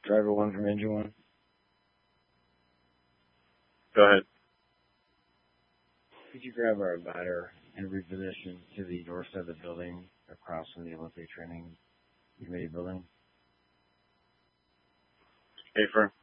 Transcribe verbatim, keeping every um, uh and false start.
Driver one from Engine one. Go ahead. Could you grab our ladder and reposition to the north side of the building across from the Olympic Training Committee building? Hey, firm.